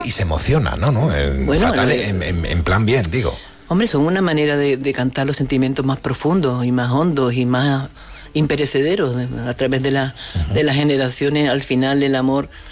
y se emociona, ¿no? Bueno, fatal, en plan bien, digo. Hombre, son una manera de cantar los sentimientos más profundos y más hondos y más imperecederos a través de las generaciones. Al final el amor